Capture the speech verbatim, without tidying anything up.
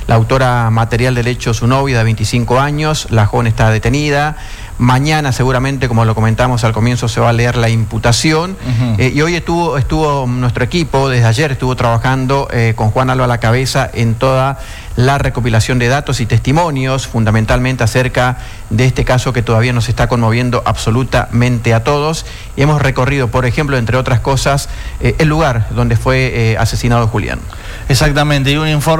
la autora material del hecho, su novia de veinticinco años. La joven está detenida. Mañana seguramente, como lo comentamos al comienzo, se va a leer la imputación. Uh-huh. eh, y hoy estuvo, estuvo nuestro equipo, desde ayer estuvo trabajando eh, con Juan Alba a la cabeza en toda la recopilación de datos y testimonios, fundamentalmente acerca de este caso que todavía nos está conmoviendo absolutamente a todos. Y hemos recorrido, por ejemplo, entre otras cosas, eh, el lugar donde fue eh, asesinado Julián. Exactamente, y un informe